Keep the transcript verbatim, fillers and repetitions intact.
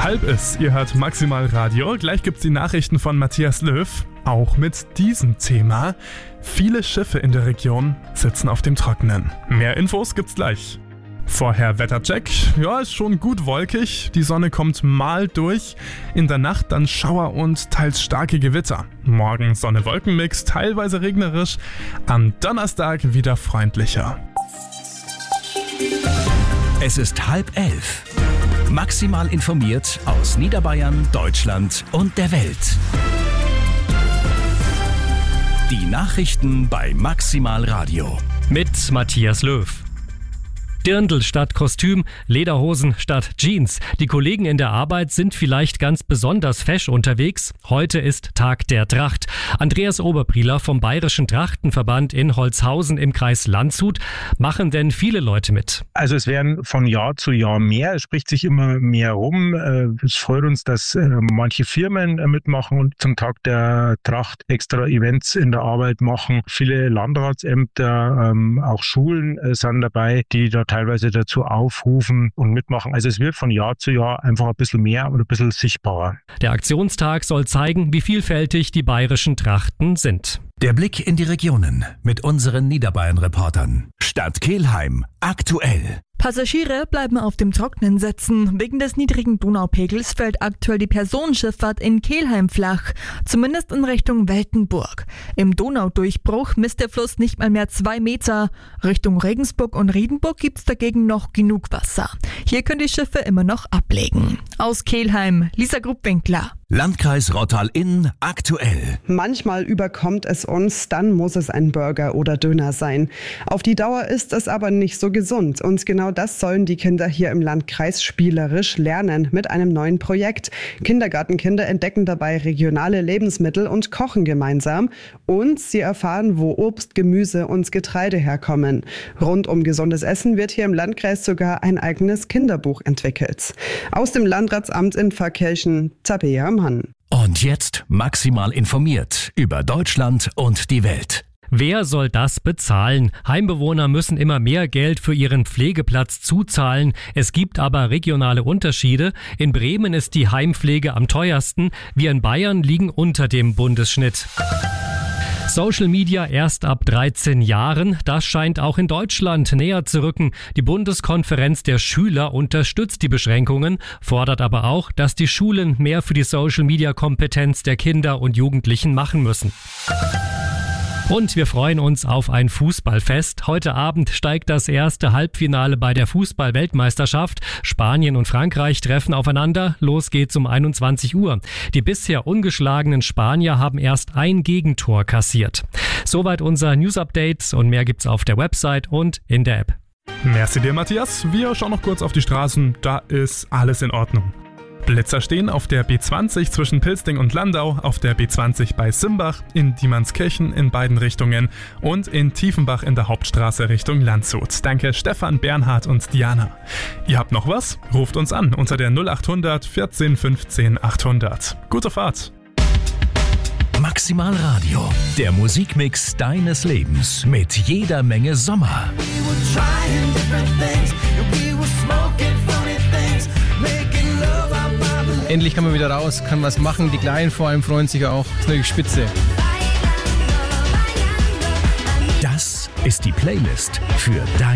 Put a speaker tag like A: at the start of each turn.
A: Halb ist, ihr hört Maximal Radio. Gleich gibt's die Nachrichten von Matthias Löw. Auch mit diesem Thema. Viele Schiffe in der Region sitzen auf dem Trockenen. Mehr Infos gibt's gleich. Vorher Wettercheck. Ja, ist schon gut wolkig. Die Sonne kommt mal durch. In der Nacht dann Schauer und teils starke Gewitter. Morgen Sonne-Wolken-Mix, teilweise regnerisch. Am Donnerstag wieder freundlicher.
B: Es ist halb elf. Maximal informiert aus Niederbayern, Deutschland und der Welt. Die Nachrichten bei Maximal Radio.
C: Mit Matthias Löw. Dirndl statt Kostüm, Lederhosen statt Jeans. Die Kollegen in der Arbeit sind vielleicht ganz besonders fesch unterwegs. Heute ist Tag der Tracht. Andreas Oberprieler vom Bayerischen Trachtenverband in Holzhausen im Kreis Landshut. Machen denn viele Leute mit?
D: Also es werden von Jahr zu Jahr mehr. Es spricht sich immer mehr rum. Es freut uns, dass manche Firmen mitmachen und zum Tag der Tracht extra Events in der Arbeit machen. Viele Landratsämter, auch Schulen sind dabei, die da teilweise dazu aufrufen und mitmachen. Also es wird von Jahr zu Jahr einfach ein bisschen mehr und ein bisschen sichtbarer.
C: Der Aktionstag soll zeigen, wie vielfältig die bayerischen Trachten sind.
B: Der Blick in die Regionen mit unseren Niederbayern-Reportern. Stadt Kelheim, aktuell.
E: Passagiere bleiben auf dem Trockenen sitzen. Wegen des niedrigen Donaupegels fällt aktuell die Personenschifffahrt in Kelheim flach, zumindest in Richtung Weltenburg. Im Donaudurchbruch misst der Fluss nicht mal mehr zwei Meter. Richtung Regensburg und Riedenburg gibt's dagegen noch genug Wasser. Hier können die Schiffe immer noch ablegen. Aus Kelheim, Lisa Gruppwinkler.
B: Landkreis Rottal-Inn, aktuell.
F: Manchmal überkommt es uns, dann muss es ein Burger oder Döner sein. Auf die Dauer ist es aber nicht so gesund. Und genau das sollen die Kinder hier im Landkreis spielerisch lernen mit einem neuen Projekt. Kindergartenkinder entdecken dabei regionale Lebensmittel und kochen gemeinsam. Und sie erfahren, wo Obst, Gemüse und Getreide herkommen. Rund um gesundes Essen wird hier im Landkreis sogar ein eigenes Kinderbuch entwickelt. Aus dem Landratsamt in Pfarrkirchen, Tabea Mann.
B: Und jetzt maximal informiert über Deutschland und die Welt.
C: Wer soll das bezahlen? Heimbewohner müssen immer mehr Geld für ihren Pflegeplatz zuzahlen. Es gibt aber regionale Unterschiede. In Bremen ist die Heimpflege am teuersten. Wir in Bayern liegen unter dem Bundesschnitt. Social Media erst ab dreizehn Jahren, das scheint auch in Deutschland näher zu rücken. Die Bundeskonferenz der Schüler unterstützt die Beschränkungen, fordert aber auch, dass die Schulen mehr für die Social Media Kompetenz der Kinder und Jugendlichen machen müssen. Und wir freuen uns auf ein Fußballfest. Heute Abend steigt das erste Halbfinale bei der Fußball-Weltmeisterschaft. Spanien und Frankreich treffen aufeinander. Los geht's um einundzwanzig Uhr. Die bisher ungeschlagenen Spanier haben erst ein Gegentor kassiert. Soweit unser News-Update und mehr gibt's auf der Website und in der App.
A: Merci dir, Matthias. Wir schauen noch kurz auf die Straßen. Da ist alles in Ordnung. Blitzer stehen auf der B zwanzig zwischen Pilsting und Landau, auf der B zwanzig bei Simbach, in Diemannskirchen in beiden Richtungen und in Tiefenbach in der Hauptstraße Richtung Landshut. Danke Stefan, Bernhard und Diana. Ihr habt noch was? Ruft uns an unter der null achthundert vierzehn fünfzehn achthundert. Gute Fahrt!
B: Maximal Radio, der Musikmix deines Lebens mit jeder Menge Sommer.
G: Endlich kann man wieder raus, kann was machen. Die Kleinen vor allem freuen sich auch. Das ist natürlich spitze.
B: Das ist die Playlist für dein